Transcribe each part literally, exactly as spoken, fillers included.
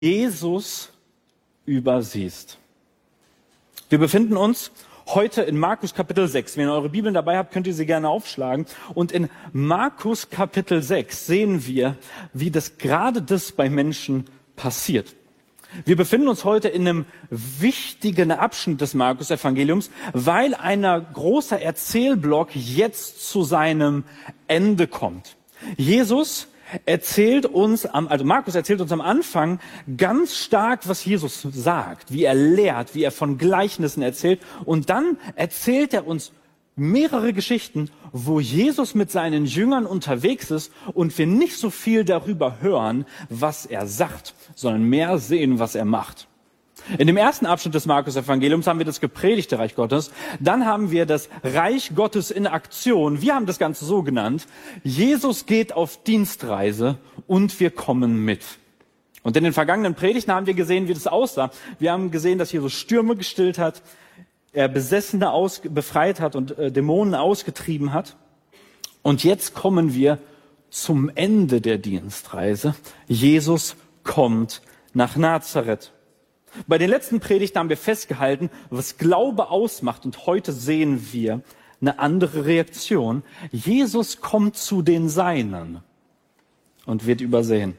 Jesus übersiehst. Wir befinden uns heute in Markus Kapitel sechs. Wenn ihr eure Bibeln dabei habt, könnt ihr sie gerne aufschlagen. Und in Markus Kapitel sechs sehen wir, wie das gerade das bei Menschen passiert. Wir befinden uns heute in einem wichtigen Abschnitt des Markus-Evangeliums, weil ein großer Erzählblock jetzt zu seinem Ende kommt. Jesus erzählt uns, am, also Markus erzählt uns am Anfang ganz stark, was Jesus sagt, wie er lehrt, wie er von Gleichnissen erzählt. Und dann erzählt er uns mehrere Geschichten, wo Jesus mit seinen Jüngern unterwegs ist und wir nicht so viel darüber hören, was er sagt, sondern mehr sehen, was er macht. In dem ersten Abschnitt des Markus-Evangeliums haben wir das gepredigte Reich Gottes. Dann haben wir das Reich Gottes in Aktion. Wir haben das Ganze so genannt: Jesus geht auf Dienstreise und wir kommen mit. Und in den vergangenen Predigten haben wir gesehen, wie das aussah. Wir haben gesehen, dass Jesus Stürme gestillt hat, er Besessene aus, befreit hat und äh, Dämonen ausgetrieben hat. Und jetzt kommen wir zum Ende der Dienstreise. Jesus kommt nach Nazareth. Bei den letzten Predigten haben wir festgehalten, was Glaube ausmacht, und heute sehen wir eine andere Reaktion. Jesus kommt zu den Seinen und wird übersehen.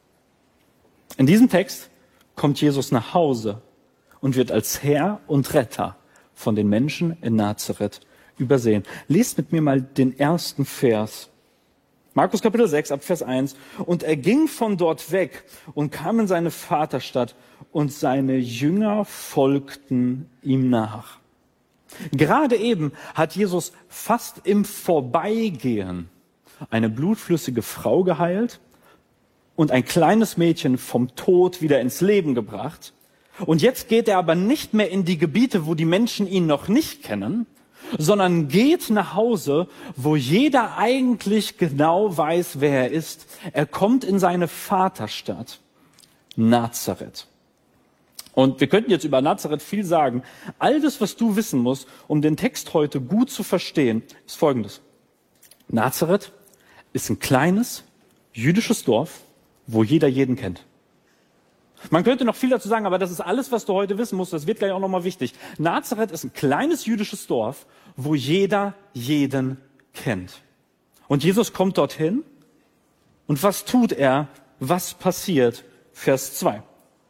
In diesem Text kommt Jesus nach Hause und wird als Herr und Retter von den Menschen in Nazareth übersehen. Lest mit mir mal den ersten Vers. Markus Kapitel sechs, ab Vers eins. Und er ging von dort weg und kam in seine Vaterstadt, und seine Jünger folgten ihm nach. Gerade eben hat Jesus fast im Vorbeigehen eine blutflüssige Frau geheilt und ein kleines Mädchen vom Tod wieder ins Leben gebracht. Und jetzt geht er aber nicht mehr in die Gebiete, wo die Menschen ihn noch nicht kennen, sondern geht nach Hause, wo jeder eigentlich genau weiß, wer er ist. Er kommt in seine Vaterstadt, Nazareth. Und wir könnten jetzt über Nazareth viel sagen. All das, was du wissen musst, um den Text heute gut zu verstehen, ist Folgendes. Nazareth ist ein kleines jüdisches Dorf, wo jeder jeden kennt. Man könnte noch viel dazu sagen, aber das ist alles, was du heute wissen musst. Das wird gleich auch nochmal wichtig. Nazareth ist ein kleines jüdisches Dorf, wo jeder jeden kennt. Und Jesus kommt dorthin. Und was tut er? Was passiert? Vers zwei.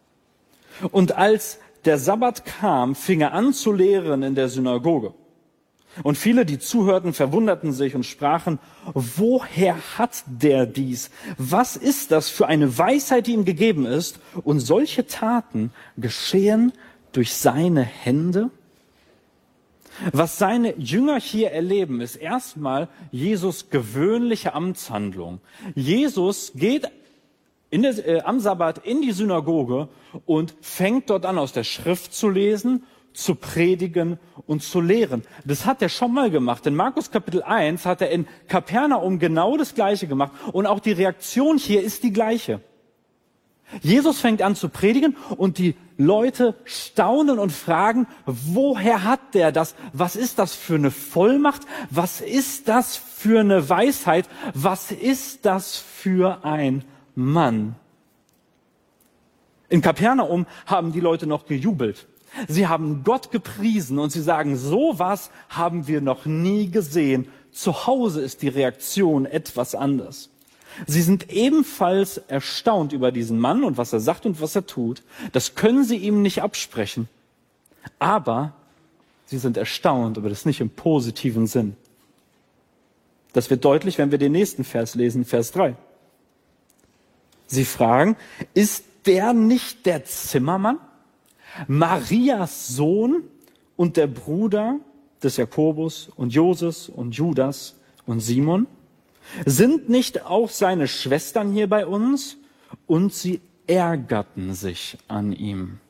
Und als der Sabbat kam, fing er an zu lehren in der Synagoge. Und viele, die zuhörten, verwunderten sich und sprachen: Woher hat der dies? Was ist das für eine Weisheit, die ihm gegeben ist? Und solche Taten geschehen durch seine Hände? Was seine Jünger hier erleben, ist erstmal Jesus' gewöhnliche Amtshandlung. Jesus geht in der, äh, am Sabbat in die Synagoge und fängt dort an, aus der Schrift zu lesen, zu predigen und zu lehren. Das hat er schon mal gemacht. In Markus Kapitel eins hat er in Kapernaum genau das Gleiche gemacht. Und auch die Reaktion hier ist die gleiche. Jesus fängt an zu predigen und die Leute staunen und fragen: Woher hat der das? Was ist das für eine Vollmacht? Was ist das für eine Weisheit? Was ist das für ein Mann? In Kapernaum haben die Leute noch gejubelt. Sie haben Gott gepriesen und sie sagen: Sowas haben wir noch nie gesehen. Zu Hause ist die Reaktion etwas anders. Sie sind ebenfalls erstaunt über diesen Mann und was er sagt und was er tut. Das können sie ihm nicht absprechen. Aber sie sind erstaunt, aber das nicht im positiven Sinn. Das wird deutlich, wenn wir den nächsten Vers lesen, Vers drei. Sie fragen: Ist der nicht der Zimmermann, Marias Sohn und der Bruder des Jakobus und Joses und Judas und Simon? Sind nicht auch seine Schwestern hier bei uns? Und sie ärgerten sich an ihm.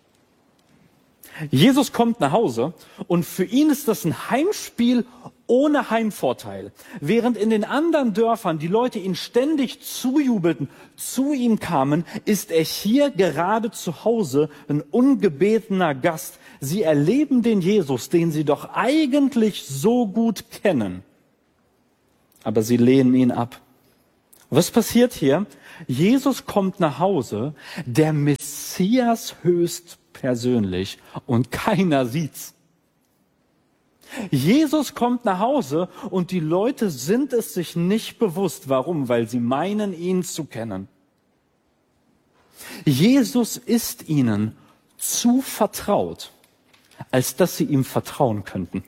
Jesus kommt nach Hause und für ihn ist das ein Heimspiel ohne Heimvorteil. Während in den anderen Dörfern die Leute ihn ständig zujubelten, zu ihm kamen, ist er hier gerade zu Hause ein ungebetener Gast. Sie erleben den Jesus, den sie doch eigentlich so gut kennen. Aber sie lehnen ihn ab. Was passiert hier? Jesus kommt nach Hause, der Messias höchstpersönlich, und keiner sieht's. Jesus kommt nach Hause und die Leute sind es sich nicht bewusst. Warum? Weil sie meinen, ihn zu kennen. Jesus ist ihnen zu vertraut, als dass sie ihm vertrauen könnten.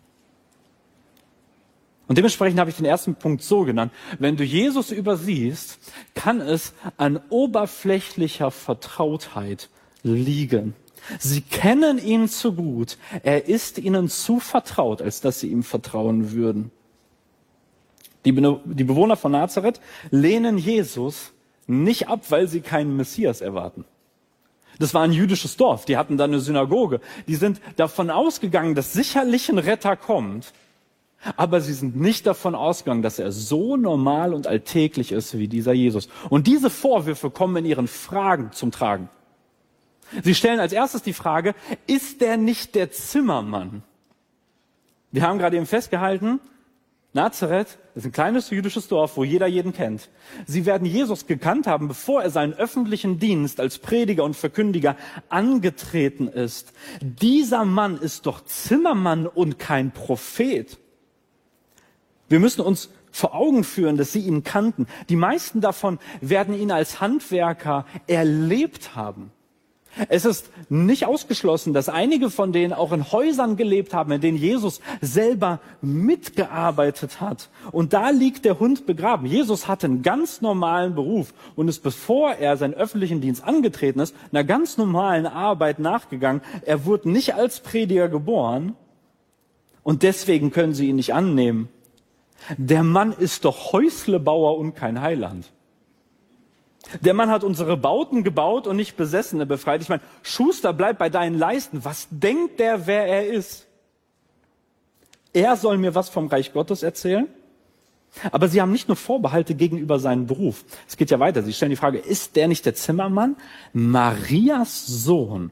Und dementsprechend habe ich den ersten Punkt so genannt: Wenn du Jesus übersiehst, kann es an oberflächlicher Vertrautheit liegen. Sie kennen ihn zu gut, er ist ihnen zu vertraut, als dass sie ihm vertrauen würden. Die, Be- die Bewohner von Nazareth lehnen Jesus nicht ab, weil sie keinen Messias erwarten. Das war ein jüdisches Dorf, die hatten da eine Synagoge. Die sind davon ausgegangen, dass sicherlich ein Retter kommt, aber sie sind nicht davon ausgegangen, dass er so normal und alltäglich ist wie dieser Jesus. Und diese Vorwürfe kommen in ihren Fragen zum Tragen. Sie stellen als erstes die Frage: Ist der nicht der Zimmermann? Wir haben gerade eben festgehalten, Nazareth ist ein kleines jüdisches Dorf, wo jeder jeden kennt. Sie werden Jesus gekannt haben, bevor er seinen öffentlichen Dienst als Prediger und Verkündiger angetreten ist. Dieser Mann ist doch Zimmermann und kein Prophet. Wir müssen uns vor Augen führen, dass sie ihn kannten. Die meisten davon werden ihn als Handwerker erlebt haben. Es ist nicht ausgeschlossen, dass einige von denen auch in Häusern gelebt haben, in denen Jesus selber mitgearbeitet hat. Und da liegt der Hund begraben. Jesus hatte einen ganz normalen Beruf und ist, bevor er seinen öffentlichen Dienst angetreten ist, einer ganz normalen Arbeit nachgegangen. Er wurde nicht als Prediger geboren und deswegen können sie ihn nicht annehmen. Der Mann ist doch Häuslebauer und kein Heiland. Der Mann hat unsere Bauten gebaut und nicht Besessene befreit. Ich meine, Schuster, bleib bei deinen Leisten. Was denkt der, wer er ist? Er soll mir was vom Reich Gottes erzählen? Aber sie haben nicht nur Vorbehalte gegenüber seinem Beruf. Es geht ja weiter. Sie stellen die Frage: Ist der nicht der Zimmermann? Marias Sohn.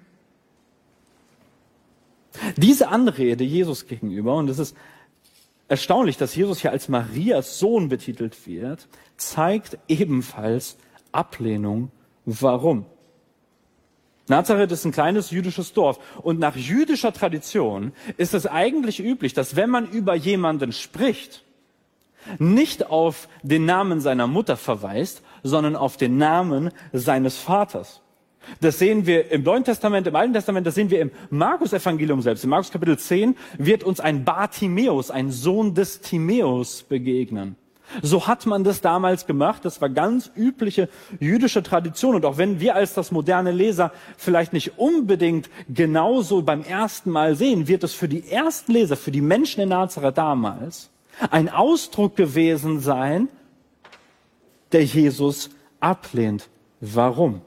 Diese Anrede Jesus gegenüber, und es ist erstaunlich, dass Jesus hier als Marias Sohn betitelt wird, zeigt ebenfalls Ablehnung. Warum? Nazareth ist ein kleines jüdisches Dorf und nach jüdischer Tradition ist es eigentlich üblich, dass wenn man über jemanden spricht, nicht auf den Namen seiner Mutter verweist, sondern auf den Namen seines Vaters. Das sehen wir im Neuen Testament, im Alten Testament, das sehen wir im Markus-Evangelium selbst. In Markus Kapitel zehn wird uns ein Bartimäus, ein Sohn des Timäus, begegnen. So hat man das damals gemacht. Das war ganz übliche jüdische Tradition. Und auch wenn wir als das moderne Leser vielleicht nicht unbedingt genauso beim ersten Mal sehen, wird es für die ersten Leser, für die Menschen in Nazareth damals, ein Ausdruck gewesen sein, der Jesus ablehnt. Warum?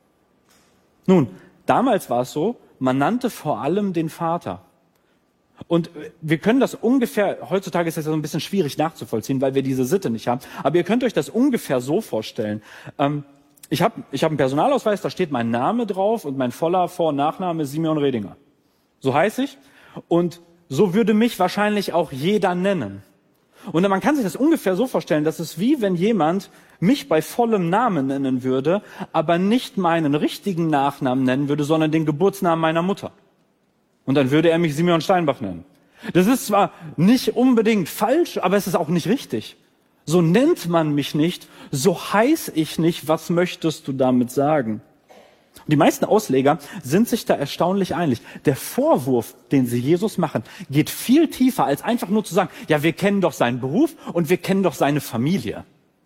Nun, damals war es so, man nannte vor allem den Vater. Und wir können das ungefähr, heutzutage ist das ja so ein bisschen schwierig nachzuvollziehen, weil wir diese Sitte nicht haben, aber ihr könnt euch das ungefähr so vorstellen. Ähm, ich habe ich hab einen Personalausweis, da steht mein Name drauf und mein voller Vor- und Nachname ist Simeon Redinger. So heiße ich und so würde mich wahrscheinlich auch jeder nennen. Und man kann sich das ungefähr so vorstellen, dass es wie wenn jemand mich bei vollem Namen nennen würde, aber nicht meinen richtigen Nachnamen nennen würde, sondern den Geburtsnamen meiner Mutter. Und dann würde er mich Simeon Steinbach nennen. Das ist zwar nicht unbedingt falsch, aber es ist auch nicht richtig. So nennt man mich nicht, so heiß ich nicht, was möchtest du damit sagen? Und die meisten Ausleger sind sich da erstaunlich einig. Der Vorwurf, den sie Jesus machen, geht viel tiefer, als einfach nur zu sagen, ja, wir kennen doch seinen Beruf und wir kennen doch seine Familie.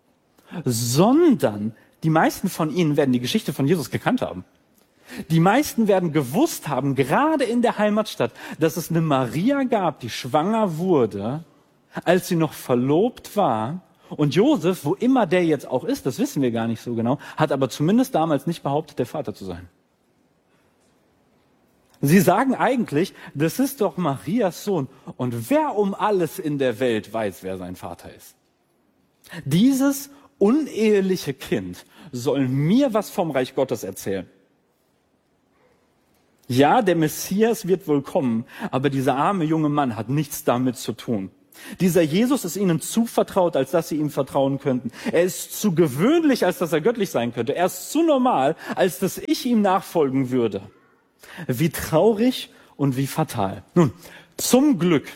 Sondern die meisten von ihnen werden die Geschichte von Jesus gekannt haben. Die meisten werden gewusst haben, gerade in der Heimatstadt, dass es eine Maria gab, die schwanger wurde, als sie noch verlobt war. Und Josef, wo immer der jetzt auch ist, das wissen wir gar nicht so genau, hat aber zumindest damals nicht behauptet, der Vater zu sein. Sie sagen eigentlich, das ist doch Marias Sohn. Und wer um alles in der Welt weiß, wer sein Vater ist? Dieses uneheliche Kind soll mir was vom Reich Gottes erzählen. Ja, der Messias wird wohl kommen, aber dieser arme junge Mann hat nichts damit zu tun. Dieser Jesus ist ihnen zu vertraut, als dass sie ihm vertrauen könnten. Er ist zu gewöhnlich, als dass er göttlich sein könnte. Er ist zu normal, als dass ich ihm nachfolgen würde. Wie traurig und wie fatal. Nun, zum Glück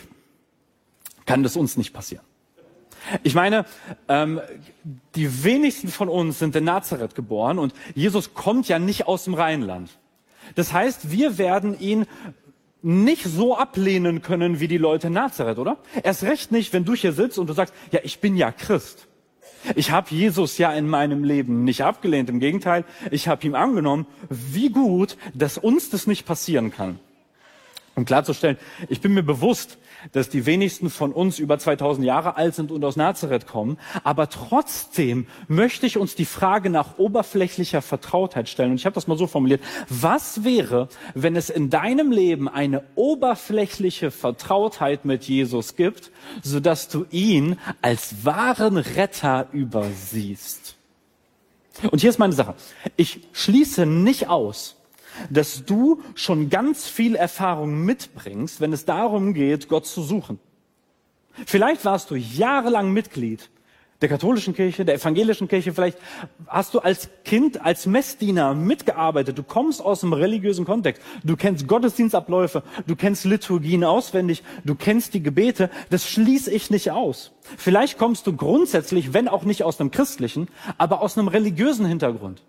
kann das uns nicht passieren. Ich meine, ähm, die wenigsten von uns sind in Nazareth geboren und Jesus kommt ja nicht aus dem Rheinland. Das heißt, wir werden ihn nicht so ablehnen können wie die Leute in Nazareth, oder? Erst recht nicht, wenn du hier sitzt und du sagst, ja, ich bin ja Christ. Ich habe Jesus ja in meinem Leben nicht abgelehnt. Im Gegenteil, ich habe ihm angenommen. Wie gut, dass uns das nicht passieren kann. Um klarzustellen, ich bin mir bewusst, dass die wenigsten von uns über zweitausend Jahre alt sind und aus Nazareth kommen. Aber trotzdem möchte ich uns die Frage nach oberflächlicher Vertrautheit stellen. Und ich habe das mal so formuliert. Was wäre, wenn es in deinem Leben eine oberflächliche Vertrautheit mit Jesus gibt, sodass du ihn als wahren Retter übersiehst? Und hier ist meine Sache. Ich schließe nicht aus, dass du schon ganz viel Erfahrung mitbringst, wenn es darum geht, Gott zu suchen. Vielleicht warst du jahrelang Mitglied der katholischen Kirche, der evangelischen Kirche. Vielleicht hast du als Kind, als Messdiener mitgearbeitet. Du kommst aus einem religiösen Kontext. Du kennst Gottesdienstabläufe. Du kennst Liturgien auswendig. Du kennst die Gebete. Das schließe ich nicht aus. Vielleicht kommst du grundsätzlich, wenn auch nicht aus einem christlichen, aber aus einem religiösen Hintergrund.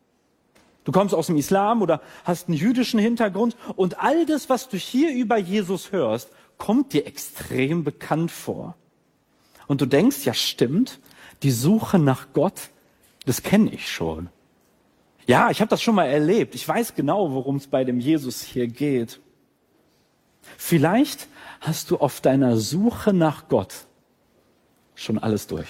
Du kommst aus dem Islam oder hast einen jüdischen Hintergrund und all das, was du hier über Jesus hörst, kommt dir extrem bekannt vor. Und du denkst, ja stimmt, die Suche nach Gott, das kenne ich schon. Ja, ich habe das schon mal erlebt. Ich weiß genau, worum es bei dem Jesus hier geht. Vielleicht hast du auf deiner Suche nach Gott schon alles durch.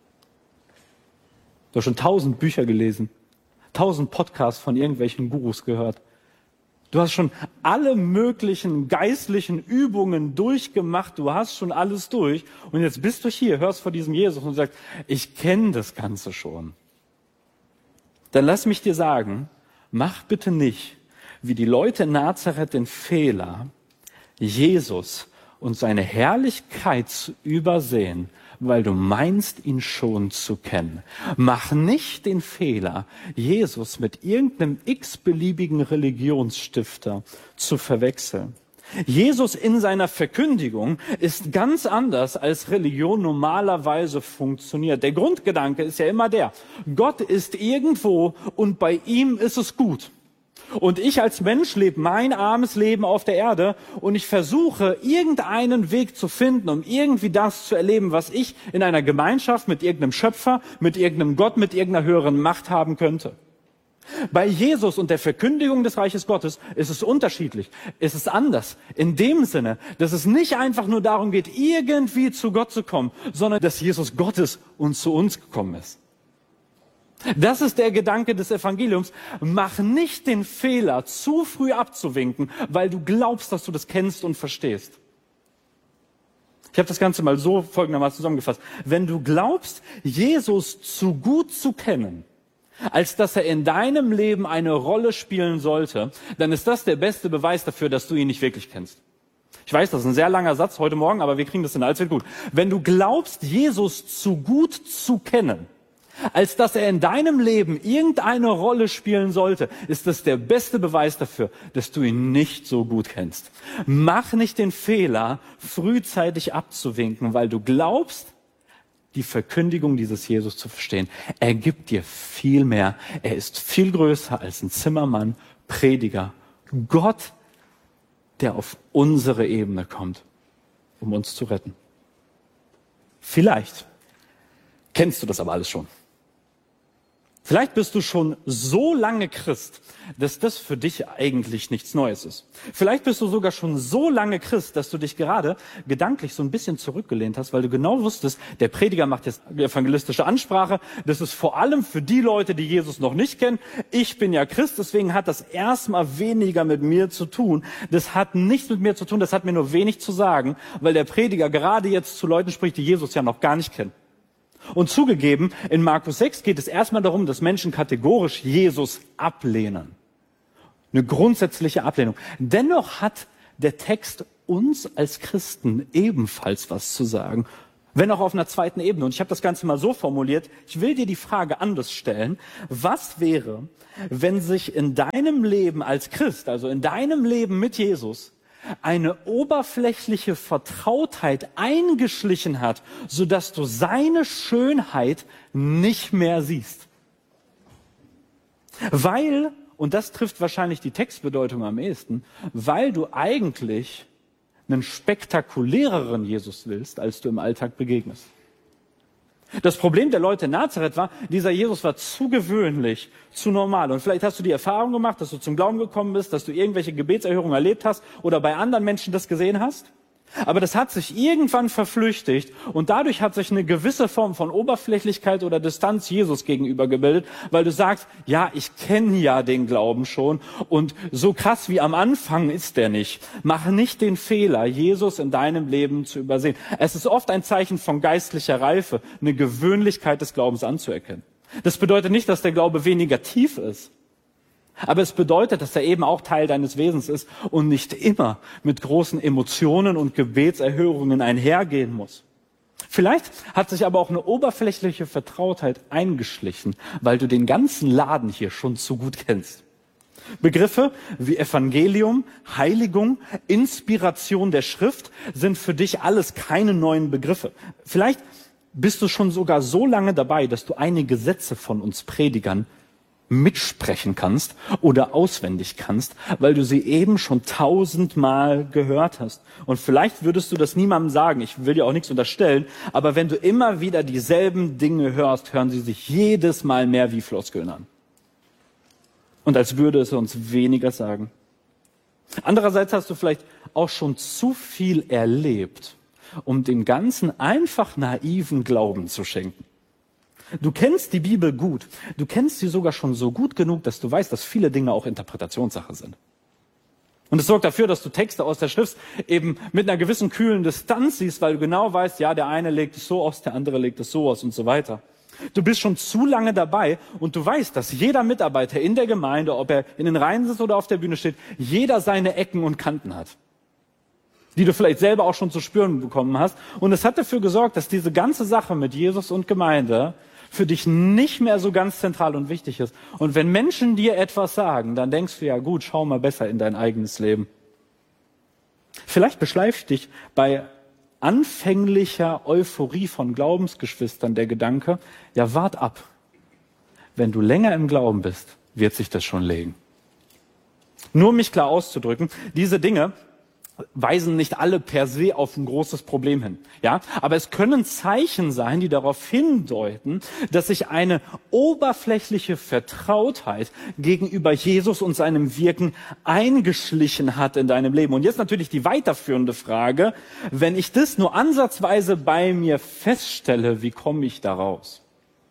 Du hast schon tausend Bücher gelesen. Tausend Podcasts von irgendwelchen Gurus gehört. Du hast schon alle möglichen geistlichen Übungen durchgemacht. Du hast schon alles durch. Und jetzt bist du hier, hörst vor diesem Jesus und sagst, ich kenne das Ganze schon. Dann lass mich dir sagen, mach bitte nicht, wie die Leute in Nazareth den Fehler, Jesus und seine Herrlichkeit zu übersehen, weil du meinst, ihn schon zu kennen. Mach nicht den Fehler, Jesus mit irgendeinem x-beliebigen Religionsstifter zu verwechseln. Jesus in seiner Verkündigung ist ganz anders, als Religion normalerweise funktioniert. Der Grundgedanke ist ja immer der, Gott ist irgendwo und bei ihm ist es gut. Und ich als Mensch lebe mein armes Leben auf der Erde und ich versuche, irgendeinen Weg zu finden, um irgendwie das zu erleben, was ich in einer Gemeinschaft mit irgendeinem Schöpfer, mit irgendeinem Gott, mit irgendeiner höheren Macht haben könnte. Bei Jesus und der Verkündigung des Reiches Gottes ist es unterschiedlich. Es ist anders. In dem Sinne, dass es nicht einfach nur darum geht, irgendwie zu Gott zu kommen, sondern dass Jesus Gott ist und zu uns gekommen ist. Das ist der Gedanke des Evangeliums. Mach nicht den Fehler, zu früh abzuwinken, weil du glaubst, dass du das kennst und verstehst. Ich habe das Ganze mal so folgendermaßen zusammengefasst. Wenn du glaubst, Jesus zu gut zu kennen, als dass er in deinem Leben eine Rolle spielen sollte, dann ist das der beste Beweis dafür, dass du ihn nicht wirklich kennst. Ich weiß, das ist ein sehr langer Satz heute Morgen, aber wir kriegen das in alles wird gut. Wenn du glaubst, Jesus zu gut zu kennen, als dass er in deinem Leben irgendeine Rolle spielen sollte, ist das der beste Beweis dafür, dass du ihn nicht so gut kennst. Mach nicht den Fehler, frühzeitig abzuwinken, weil du glaubst, die Verkündigung dieses Jesus zu verstehen. Er gibt dir viel mehr. Er ist viel größer als ein Zimmermann, Prediger. Gott, der auf unsere Ebene kommt, um uns zu retten. Vielleicht kennst du das aber alles schon. Vielleicht bist du schon so lange Christ, dass das für dich eigentlich nichts Neues ist. Vielleicht bist du sogar schon so lange Christ, dass du dich gerade gedanklich so ein bisschen zurückgelehnt hast, weil du genau wusstest, der Prediger macht jetzt evangelistische Ansprache. Das ist vor allem für die Leute, die Jesus noch nicht kennen. Ich bin ja Christ, deswegen hat das erstmal weniger mit mir zu tun. Das hat nichts mit mir zu tun, das hat mir nur wenig zu sagen, weil der Prediger gerade jetzt zu Leuten spricht, die Jesus ja noch gar nicht kennen. Und zugegeben, in Markus sechs geht es erstmal darum, dass Menschen kategorisch Jesus ablehnen. Eine grundsätzliche Ablehnung. Dennoch hat der Text uns als Christen ebenfalls was zu sagen, wenn auch auf einer zweiten Ebene. Und ich habe das Ganze mal so formuliert, ich will dir die Frage anders stellen: Was wäre, wenn sich in deinem Leben als Christ, also in deinem Leben mit Jesus, eine oberflächliche Vertrautheit eingeschlichen hat, sodass du seine Schönheit nicht mehr siehst? Weil, und das trifft wahrscheinlich die Textbedeutung am ehesten, weil du eigentlich einen spektakuläreren Jesus willst, als du im Alltag begegnest. Das Problem der Leute in Nazareth war, dieser Jesus war zu gewöhnlich, zu normal. Und vielleicht hast du die Erfahrung gemacht, dass du zum Glauben gekommen bist, dass du irgendwelche Gebetserhörungen erlebt hast oder bei anderen Menschen das gesehen hast. Aber das hat sich irgendwann verflüchtigt und dadurch hat sich eine gewisse Form von Oberflächlichkeit oder Distanz Jesus gegenüber gebildet, weil du sagst, ja, ich kenne ja den Glauben schon und so krass wie am Anfang ist der nicht. Mach nicht den Fehler, Jesus in deinem Leben zu übersehen. Es ist oft ein Zeichen von geistlicher Reife, eine Gewöhnlichkeit des Glaubens anzuerkennen. Das bedeutet nicht, dass der Glaube weniger tief ist. Aber es bedeutet, dass er eben auch Teil deines Wesens ist und nicht immer mit großen Emotionen und Gebetserhörungen einhergehen muss. Vielleicht hat sich aber auch eine oberflächliche Vertrautheit eingeschlichen, weil du den ganzen Laden hier schon zu gut kennst. Begriffe wie Evangelium, Heiligung, Inspiration der Schrift sind für dich alles keine neuen Begriffe. Vielleicht bist du schon sogar so lange dabei, dass du einige Sätze von uns Predigern mitsprechen kannst oder auswendig kannst, weil du sie eben schon tausendmal gehört hast. Und vielleicht würdest du das niemandem sagen, ich will dir auch nichts unterstellen, aber wenn du immer wieder dieselben Dinge hörst, hören sie sich jedes Mal mehr wie Floskeln an. Und als würde es uns weniger sagen. Andererseits hast du vielleicht auch schon zu viel erlebt, um dem Ganzen einfach naiven Glauben zu schenken. Du kennst die Bibel gut. Du kennst sie sogar schon so gut genug, dass du weißt, dass viele Dinge auch Interpretationssache sind. Und es sorgt dafür, dass du Texte aus der Schrift eben mit einer gewissen kühlen Distanz siehst, weil du genau weißt, ja, der eine legt es so aus, der andere legt es so aus und so weiter. Du bist schon zu lange dabei und du weißt, dass jeder Mitarbeiter in der Gemeinde, ob er in den Reihen sitzt oder auf der Bühne steht, jeder seine Ecken und Kanten hat, die du vielleicht selber auch schon zu spüren bekommen hast. Und es hat dafür gesorgt, dass diese ganze Sache mit Jesus und Gemeinde für dich nicht mehr so ganz zentral und wichtig ist. Und wenn Menschen dir etwas sagen, dann denkst du, ja gut, schau mal besser in dein eigenes Leben. Vielleicht beschleift dich bei anfänglicher Euphorie von Glaubensgeschwistern der Gedanke, ja wart ab. Wenn du länger im Glauben bist, wird sich das schon legen. Nur um mich klar auszudrücken, diese Dinge weisen nicht alle per se auf ein großes Problem hin. Ja, aber es können Zeichen sein, die darauf hindeuten, dass sich eine oberflächliche Vertrautheit gegenüber Jesus und seinem Wirken eingeschlichen hat in deinem Leben. Und jetzt natürlich die weiterführende Frage: Wenn ich das nur ansatzweise bei mir feststelle, wie komme ich da raus?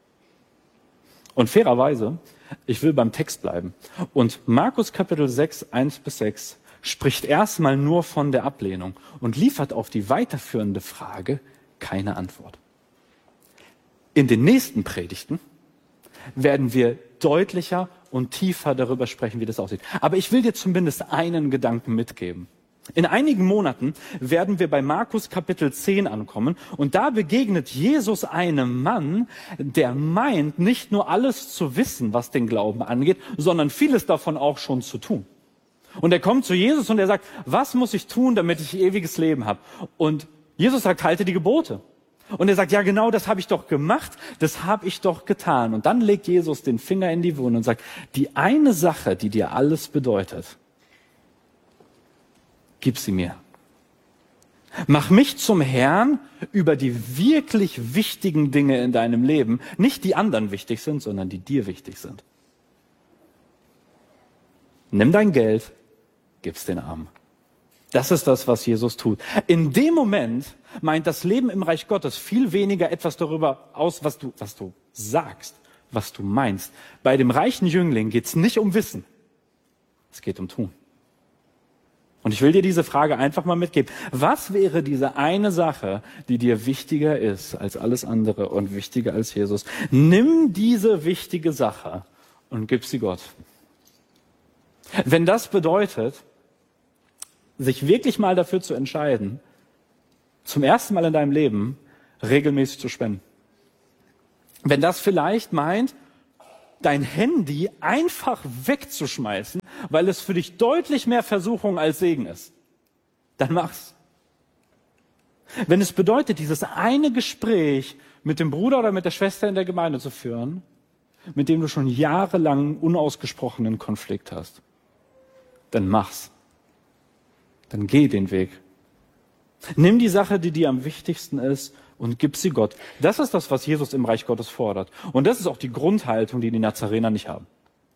Und fairerweise, ich will beim Text bleiben. Und Markus Kapitel sechs, eins bis sechs spricht erstmal nur von der Ablehnung und liefert auf die weiterführende Frage keine Antwort. In den nächsten Predigten werden wir deutlicher und tiefer darüber sprechen, wie das aussieht. Aber ich will dir zumindest einen Gedanken mitgeben. In einigen Monaten werden wir bei Markus Kapitel zehn ankommen und da begegnet Jesus einem Mann, der meint, nicht nur alles zu wissen, was den Glauben angeht, sondern vieles davon auch schon zu tun. Und er kommt zu Jesus und er sagt, was muss ich tun, damit ich ewiges Leben habe? Und Jesus sagt, halte die Gebote. Und er sagt, ja genau, das habe ich doch gemacht, das habe ich doch getan. Und dann legt Jesus den Finger in die Wunde und sagt, die eine Sache, die dir alles bedeutet, gib sie mir. Mach mich zum Herrn über die wirklich wichtigen Dinge in deinem Leben. Nicht die anderen wichtig sind, sondern die dir wichtig sind. Nimm dein Geld, gib's den Armen. Das ist das, was Jesus tut. In dem Moment meint das Leben im Reich Gottes viel weniger etwas darüber aus, was du, was du sagst, was du meinst. Bei dem reichen Jüngling geht's nicht um Wissen. Es geht um Tun. Und ich will dir diese Frage einfach mal mitgeben. Was wäre diese eine Sache, die dir wichtiger ist als alles andere und wichtiger als Jesus? Nimm diese wichtige Sache und gib sie Gott. Wenn das bedeutet, sich wirklich mal dafür zu entscheiden, zum ersten Mal in deinem Leben regelmäßig zu spenden. Wenn das vielleicht meint, dein Handy einfach wegzuschmeißen, weil es für dich deutlich mehr Versuchung als Segen ist, dann mach's. Wenn es bedeutet, dieses eine Gespräch mit dem Bruder oder mit der Schwester in der Gemeinde zu führen, mit dem du schon jahrelang unausgesprochenen Konflikt hast, dann mach's. Dann geh den Weg. Nimm die Sache, die dir am wichtigsten ist, und gib sie Gott. Das ist das, was Jesus im Reich Gottes fordert. Und das ist auch die Grundhaltung, die die Nazarener nicht haben.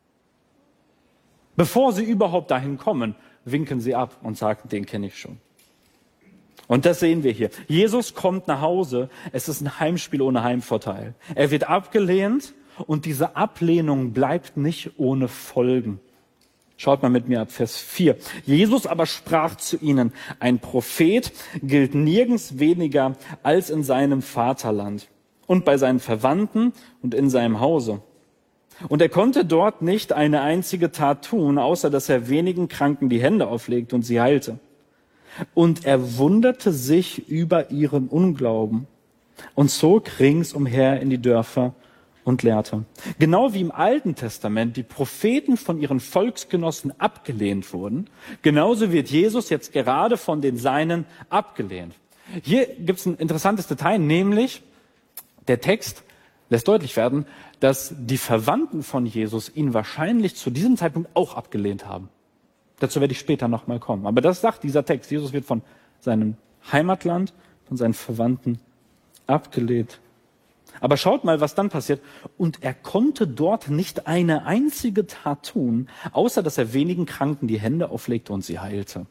Bevor sie überhaupt dahin kommen, winken sie ab und sagen, den kenne ich schon. Und das sehen wir hier. Jesus kommt nach Hause. Es ist ein Heimspiel ohne Heimvorteil. Er wird abgelehnt und diese Ablehnung bleibt nicht ohne Folgen. Schaut mal mit mir ab Vers vier. Jesus aber sprach zu ihnen, ein Prophet gilt nirgends weniger als in seinem Vaterland und bei seinen Verwandten und in seinem Hause. Und er konnte dort nicht eine einzige Tat tun, außer dass er wenigen Kranken die Hände auflegte und sie heilte. Und er wunderte sich über ihren Unglauben und zog ringsumher in die Dörfer und lehrte. Genau wie im Alten Testament die Propheten von ihren Volksgenossen abgelehnt wurden, genauso wird Jesus jetzt gerade von den Seinen abgelehnt. Hier gibt es ein interessantes Detail, nämlich der Text lässt deutlich werden, dass die Verwandten von Jesus ihn wahrscheinlich zu diesem Zeitpunkt auch abgelehnt haben. Dazu werde ich später nochmal kommen. Aber das sagt dieser Text. Jesus wird von seinem Heimatland, von seinen Verwandten abgelehnt. Aber schaut mal, was dann passiert. Und er konnte dort nicht eine einzige Tat tun, außer dass er wenigen Kranken die Hände auflegte und sie heilte.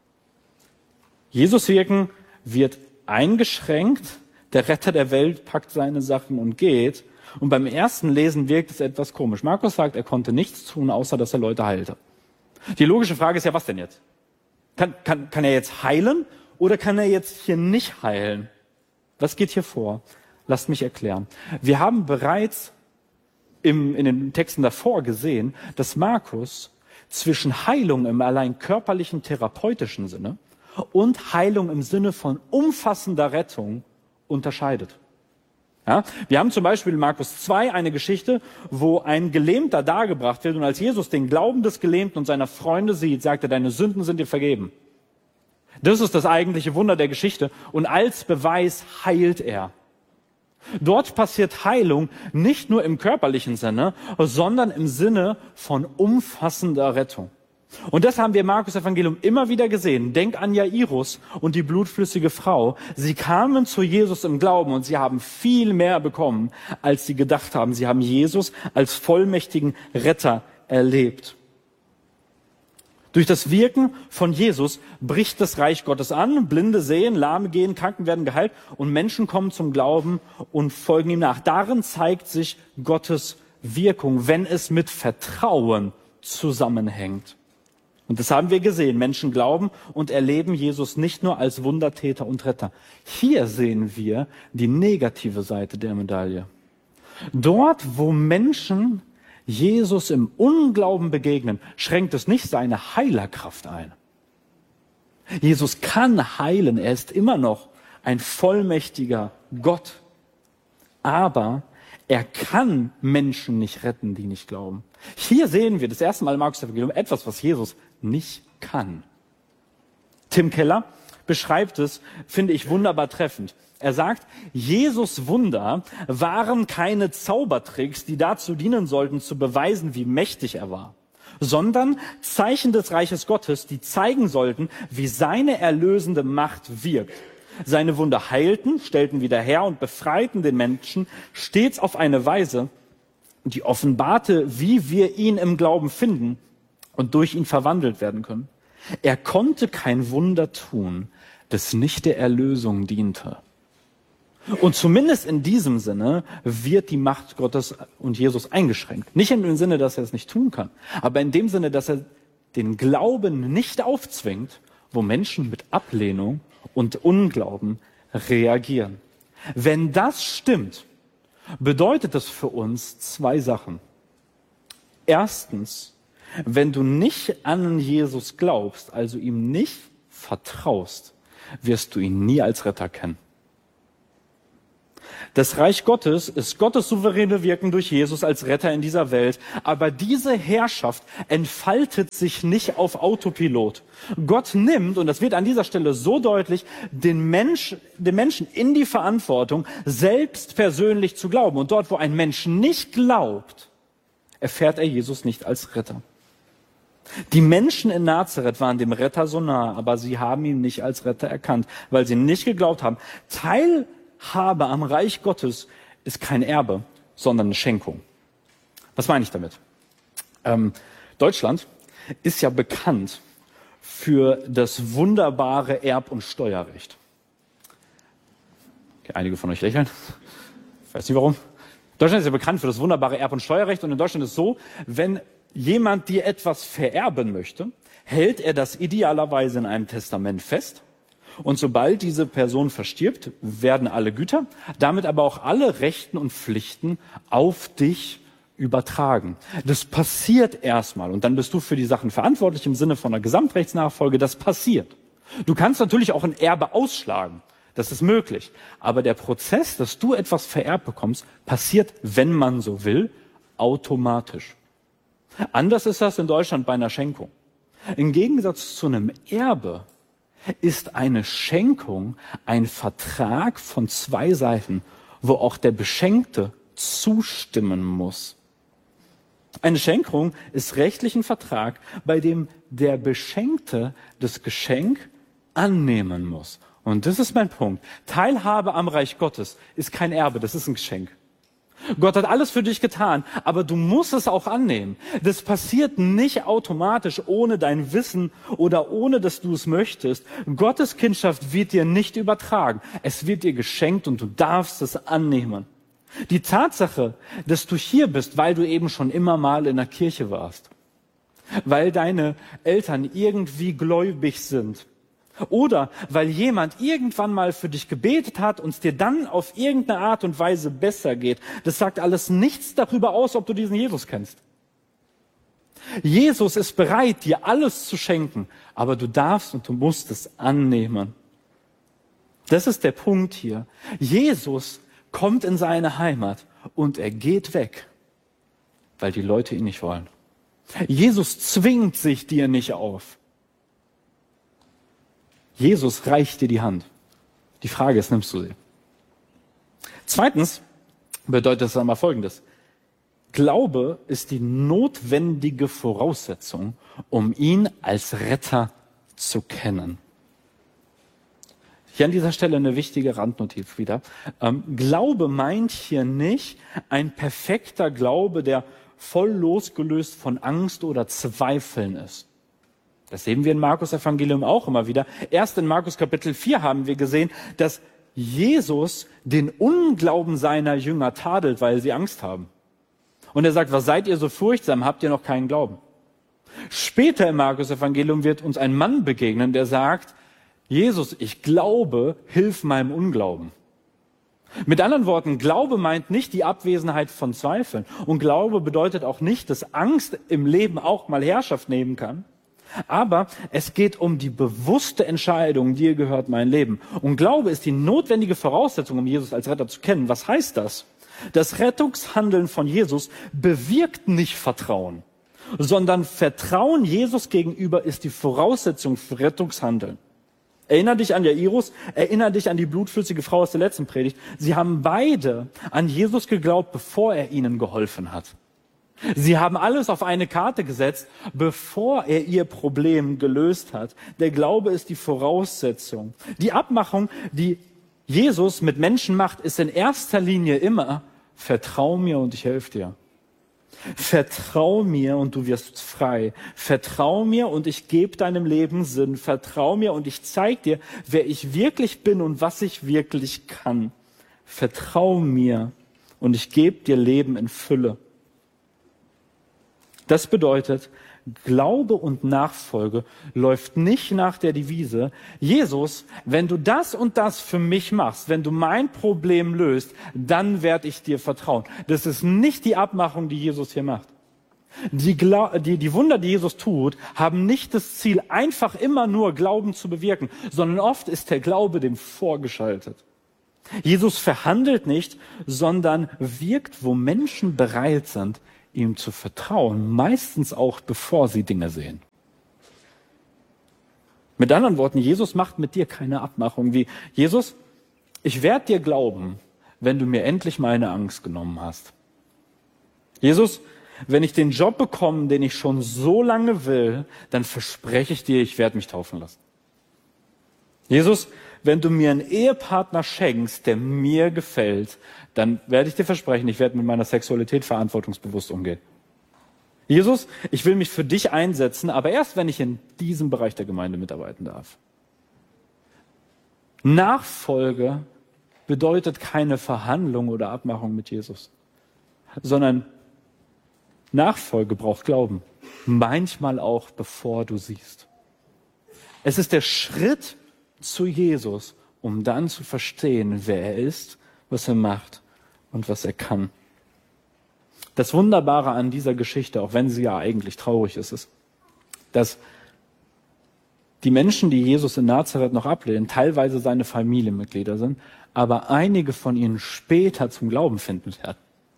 Jesus Wirken wird eingeschränkt. Der Retter der Welt packt seine Sachen und geht. Und beim ersten Lesen wirkt es etwas komisch. Markus sagt, er konnte nichts tun, außer dass er Leute heilte. Die logische Frage ist ja, was denn jetzt? Kann, kann, kann er jetzt heilen oder kann er jetzt hier nicht heilen? Was geht hier vor? Lasst mich erklären. Wir haben bereits im, in den Texten davor gesehen, dass Markus zwischen Heilung im allein körperlichen, therapeutischen Sinne und Heilung im Sinne von umfassender Rettung unterscheidet. Ja, wir haben zum Beispiel in Markus zwei eine Geschichte, wo ein Gelähmter dargebracht wird und als Jesus den Glauben des Gelähmten und seiner Freunde sieht, sagt er, deine Sünden sind dir vergeben. Das ist das eigentliche Wunder der Geschichte und als Beweis heilt er. Dort passiert Heilung nicht nur im körperlichen Sinne, sondern im Sinne von umfassender Rettung. Und das haben wir im Markus-Evangelium immer wieder gesehen. Denk an Jairus und die blutflüssige Frau. Sie kamen zu Jesus im Glauben und sie haben viel mehr bekommen, als sie gedacht haben. Sie haben Jesus als vollmächtigen Retter erlebt. Durch das Wirken von Jesus bricht das Reich Gottes an. Blinde sehen, Lahme gehen, Kranken werden geheilt und Menschen kommen zum Glauben und folgen ihm nach. Darin zeigt sich Gottes Wirkung, wenn es mit Vertrauen zusammenhängt. Und das haben wir gesehen. Menschen glauben und erleben Jesus nicht nur als Wundertäter und Retter. Hier sehen wir die negative Seite der Medaille. Dort, wo Menschen Jesus im Unglauben begegnen, schränkt es nicht seine Heilerkraft ein. Jesus kann heilen. Er ist immer noch ein vollmächtiger Gott. Aber er kann Menschen nicht retten, die nicht glauben. Hier sehen wir das erste Mal im Markus-Evangelium etwas, was Jesus nicht kann. Tim Keller beschreibt es, finde ich, wunderbar treffend. Er sagt, Jesus' Wunder waren keine Zaubertricks, die dazu dienen sollten, zu beweisen, wie mächtig er war, sondern Zeichen des Reiches Gottes, die zeigen sollten, wie seine erlösende Macht wirkt. Seine Wunder heilten, stellten wieder her und befreiten den Menschen stets auf eine Weise, die offenbarte, wie wir ihn im Glauben finden und durch ihn verwandelt werden können. Er konnte kein Wunder tun, das nicht der Erlösung diente. Und zumindest in diesem Sinne wird die Macht Gottes und Jesus eingeschränkt. Nicht in dem Sinne, dass er es nicht tun kann, aber in dem Sinne, dass er den Glauben nicht aufzwingt, wo Menschen mit Ablehnung und Unglauben reagieren. Wenn das stimmt, bedeutet das für uns zwei Sachen. Erstens, wenn du nicht an Jesus glaubst, also ihm nicht vertraust, wirst du ihn nie als Retter kennen. Das Reich Gottes ist Gottes souveräne Wirken durch Jesus als Retter in dieser Welt. Aber diese Herrschaft entfaltet sich nicht auf Autopilot. Gott nimmt, und das wird an dieser Stelle so deutlich, den, Mensch, den Menschen in die Verantwortung, selbst persönlich zu glauben. Und dort, wo ein Mensch nicht glaubt, erfährt er Jesus nicht als Retter. Die Menschen in Nazareth waren dem Retter so nah, aber sie haben ihn nicht als Retter erkannt, weil sie nicht geglaubt haben. Teilhabe am Reich Gottes ist kein Erbe, sondern eine Schenkung. Was meine ich damit? Ähm, Deutschland ist ja bekannt für das wunderbare Erb- und Steuerrecht. Okay, einige von euch lächeln. Ich weiß nicht warum. Deutschland ist ja bekannt für das wunderbare Erb- und Steuerrecht. Und in Deutschland ist es so, wenn jemand dir etwas vererben möchte, hält er das idealerweise in einem Testament fest. Und sobald diese Person verstirbt, werden alle Güter, damit aber auch alle Rechten und Pflichten auf dich übertragen. Das passiert erstmal und dann bist du für die Sachen verantwortlich im Sinne von einer Gesamtrechtsnachfolge. Das passiert. Du kannst natürlich auch ein Erbe ausschlagen. Das ist möglich. Aber der Prozess, dass du etwas vererbt bekommst, passiert, wenn man so will, automatisch. Anders ist das in Deutschland bei einer Schenkung. Im Gegensatz zu einem Erbe ist eine Schenkung ein Vertrag von zwei Seiten, wo auch der Beschenkte zustimmen muss. Eine Schenkung ist rechtlich ein Vertrag, bei dem der Beschenkte das Geschenk annehmen muss. Und das ist mein Punkt. Teilhabe am Reich Gottes ist kein Erbe, das ist ein Geschenk. Gott hat alles für dich getan, aber du musst es auch annehmen. Das passiert nicht automatisch ohne dein Wissen oder ohne, dass du es möchtest. Gottes Kindschaft wird dir nicht übertragen. Es wird dir geschenkt und du darfst es annehmen. Die Tatsache, dass du hier bist, weil du eben schon immer mal in der Kirche warst, weil deine Eltern irgendwie gläubig sind, oder weil jemand irgendwann mal für dich gebetet hat und es dir dann auf irgendeine Art und Weise besser geht. Das sagt alles nichts darüber aus, ob du diesen Jesus kennst. Jesus ist bereit, dir alles zu schenken, aber du darfst und du musst es annehmen. Das ist der Punkt hier. Jesus kommt in seine Heimat und er geht weg, weil die Leute ihn nicht wollen. Jesus zwingt sich dir nicht auf. Jesus reicht dir die Hand. Die Frage ist, nimmst du sie? Zweitens bedeutet das einmal Folgendes. Glaube ist die notwendige Voraussetzung, um ihn als Retter zu kennen. Hier an dieser Stelle eine wichtige Randnotiz wieder. Ähm, Glaube meint hier nicht ein perfekter Glaube, der voll losgelöst von Angst oder Zweifeln ist. Das sehen wir im Markus-Evangelium auch immer wieder. Erst in Markus Kapitel vier haben wir gesehen, dass Jesus den Unglauben seiner Jünger tadelt, weil sie Angst haben. Und er sagt, was seid ihr so furchtsam, habt ihr noch keinen Glauben? Später im Markus-Evangelium wird uns ein Mann begegnen, der sagt, Jesus, ich glaube, hilf meinem Unglauben. Mit anderen Worten, Glaube meint nicht die Abwesenheit von Zweifeln. Und Glaube bedeutet auch nicht, dass Angst im Leben auch mal Herrschaft nehmen kann. Aber es geht um die bewusste Entscheidung, dir gehört mein Leben. Und Glaube ist die notwendige Voraussetzung, um Jesus als Retter zu kennen. Was heißt das? Das Rettungshandeln von Jesus bewirkt nicht Vertrauen, sondern Vertrauen Jesus gegenüber ist die Voraussetzung für Rettungshandeln. Erinner dich an Jairus, erinner dich an die blutflüssige Frau aus der letzten Predigt. Sie haben beide an Jesus geglaubt, bevor er ihnen geholfen hat. Sie haben alles auf eine Karte gesetzt, bevor er ihr Problem gelöst hat. Der Glaube ist die Voraussetzung. Die Abmachung, die Jesus mit Menschen macht, ist in erster Linie immer, vertrau mir und ich helfe dir. Vertrau mir und du wirst frei. Vertrau mir und ich gebe deinem Leben Sinn. Vertrau mir und ich zeige dir, wer ich wirklich bin und was ich wirklich kann. Vertrau mir und ich gebe dir Leben in Fülle. Das bedeutet, Glaube und Nachfolge läuft nicht nach der Devise, Jesus, wenn du das und das für mich machst, wenn du mein Problem löst, dann werde ich dir vertrauen. Das ist nicht die Abmachung, die Jesus hier macht. Die, Gla- die, die Wunder, die Jesus tut, haben nicht das Ziel, einfach immer nur Glauben zu bewirken, sondern oft ist der Glaube dem vorgeschaltet. Jesus verhandelt nicht, sondern wirkt, wo Menschen bereit sind, ihm zu vertrauen, meistens auch bevor sie Dinge sehen. Mit anderen Worten, Jesus macht mit dir keine Abmachung wie, Jesus, ich werde dir glauben, wenn du mir endlich meine Angst genommen hast. Jesus, wenn ich den Job bekomme, den ich schon so lange will, dann verspreche ich dir, ich werde mich taufen lassen. Jesus, wenn du mir einen Ehepartner schenkst, der mir gefällt, dann werde ich dir versprechen, ich werde mit meiner Sexualität verantwortungsbewusst umgehen. Jesus, ich will mich für dich einsetzen, aber erst, wenn ich in diesem Bereich der Gemeinde mitarbeiten darf. Nachfolge bedeutet keine Verhandlung oder Abmachung mit Jesus, sondern Nachfolge braucht Glauben. Manchmal auch, bevor du siehst. Es ist der Schritt zu Jesus, um dann zu verstehen, wer er ist, was er macht und was er kann. Das Wunderbare an dieser Geschichte, auch wenn sie ja eigentlich traurig ist, ist, dass die Menschen, die Jesus in Nazareth noch ablehnen, teilweise seine Familienmitglieder sind, aber einige von ihnen später zum Glauben finden werden.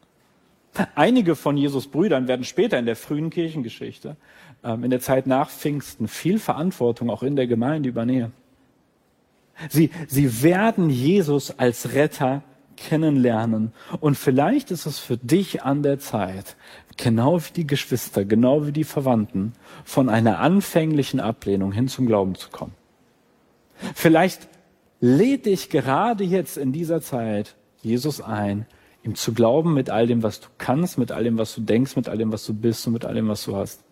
Einige von Jesus Brüdern werden später in der frühen Kirchengeschichte, in der Zeit nach Pfingsten, viel Verantwortung auch in der Gemeinde übernehmen. Sie, sie werden Jesus als Retter kennenlernen. Und vielleicht ist es für dich an der Zeit, genau wie die Geschwister, genau wie die Verwandten, von einer anfänglichen Ablehnung hin zum Glauben zu kommen. Vielleicht lädt dich gerade jetzt in dieser Zeit Jesus ein, ihm zu glauben mit all dem, was du kannst, mit all dem, was du denkst, mit all dem, was du bist und mit all dem, was du hast.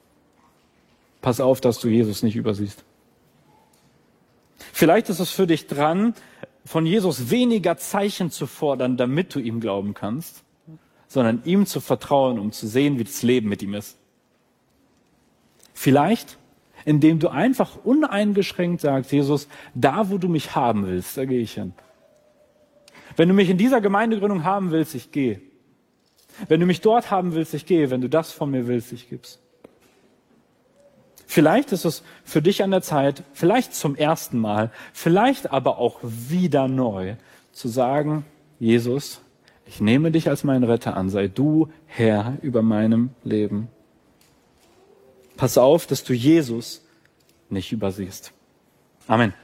Pass auf, dass du Jesus nicht übersiehst. Vielleicht ist es für dich dran, von Jesus weniger Zeichen zu fordern, damit du ihm glauben kannst, sondern ihm zu vertrauen, um zu sehen, wie das Leben mit ihm ist. Vielleicht, indem du einfach uneingeschränkt sagst, Jesus, da wo du mich haben willst, da gehe ich hin. Wenn du mich in dieser Gemeindegründung haben willst, ich gehe. Wenn du mich dort haben willst, ich gehe. Wenn du das von mir willst, ich gib's. Vielleicht ist es für dich an der Zeit, vielleicht zum ersten Mal, vielleicht aber auch wieder neu, zu sagen, Jesus, ich nehme dich als meinen Retter an, sei du Herr über meinem Leben. Pass auf, dass du Jesus nicht übersiehst. Amen.